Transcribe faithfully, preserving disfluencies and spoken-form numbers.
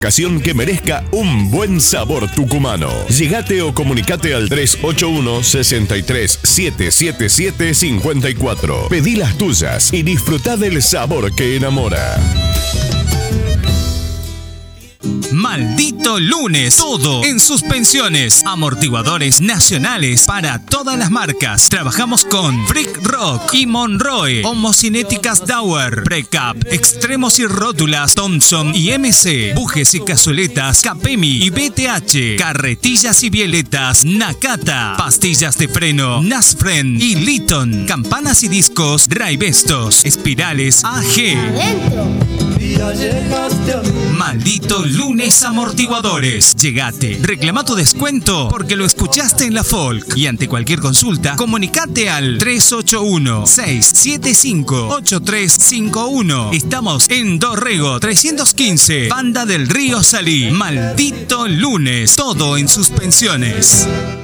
Ocasión que merezca un buen sabor tucumano. Llegate o comunicate al tres ocho uno, seis tres, siete siete siete, cinco cuatro. Pedí las tuyas y disfruta del sabor que enamora. Maldito lunes, todo en suspensiones, amortiguadores nacionales para todas las marcas. Trabajamos con Freak Rock y Monroe, homocinéticas Dauer, Precap, extremos y rótulas Thompson y M C, bujes y cazueletas Capemi y B T H, carretillas y bieletas Nakata, pastillas de freno Nasfren y Litton, campanas y discos Raibestos, espirales A G. Maldito lunes amortiguadores. Llegate, reclama tu descuento porque lo escuchaste en la Folk. Y ante cualquier consulta, comunicate al tres ocho uno, seis siete cinco, ocho tres cinco uno. Estamos en Dorrego trescientos quince, Banda del Río Salí. Maldito lunes, todo en suspensiones.